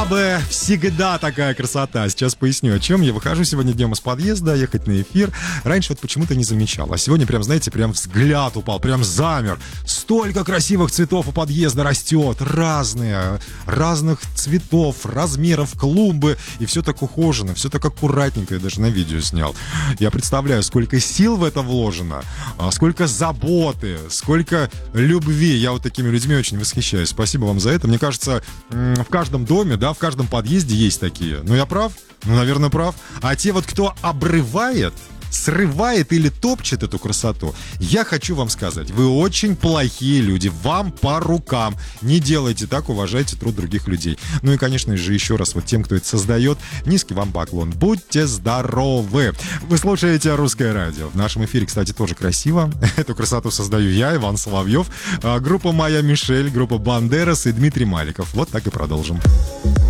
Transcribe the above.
бы всегда такая красота. Сейчас поясню, о чем. Я выхожу сегодня днем из подъезда, ехать на эфир. Раньше вот почему-то не замечал. А сегодня прям, знаете, прям взгляд упал, прям замер. Столько красивых цветов у подъезда растет. Разные, разных цветов, размеров, клумбы. И все так ухожено, все так аккуратненько. Я даже на видео снял. Я представляю, сколько сил в это вложено, сколько заботы, сколько любви. Я вот такими людьми очень восхищаюсь. Спасибо вам за это. Мне кажется, в каждом доме, да, в каждом подъезде есть такие. Ну, я прав? Ну, наверное, прав. А те вот, кто обрывает, срывает или топчет эту красоту, я хочу вам сказать, вы очень плохие люди, вам по рукам. Не делайте так, уважайте труд других людей. Ну и, конечно же, еще раз, вот тем, кто это создает, низкий вам поклон. Будьте здоровы! Вы слушаете «Русское радио». В нашем эфире, кстати, тоже красиво. Эту красоту создаю я, Иван Соловьев, группа «Моя Мишель», группа «Бандерас» и Дмитрий Маликов. Вот так и продолжим.